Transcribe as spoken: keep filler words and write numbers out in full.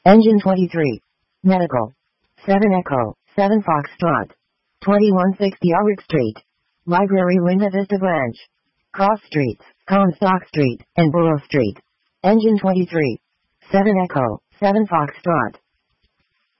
Engine twenty-three. Medical. seven Echo, seven Foxtrot. twenty-one sixty Ulrich Street. Library Linda Vista Branch. Cross Streets, Comstock Street, and Borough Street. Engine twenty-three. seven Echo, seven Foxtrot.